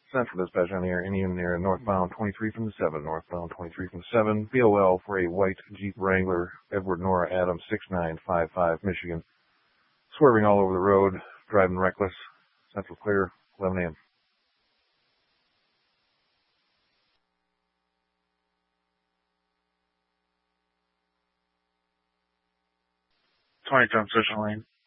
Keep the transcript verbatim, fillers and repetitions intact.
Central Dispatch on the air, Indian Air, northbound twenty-three from the seven, northbound twenty-three from the seven, B O L for a white Jeep Wrangler, Edward Nora Adams, six nine five five, Michigan. Swerving all over the road, driving reckless. Central clear, eleven a.m. twenty transition lane.